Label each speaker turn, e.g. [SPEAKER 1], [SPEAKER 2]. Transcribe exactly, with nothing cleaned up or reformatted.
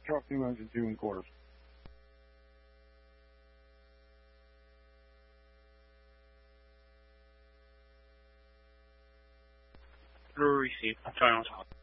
[SPEAKER 1] Drop two ounces, two and quarters.
[SPEAKER 2] Receive. Try on top.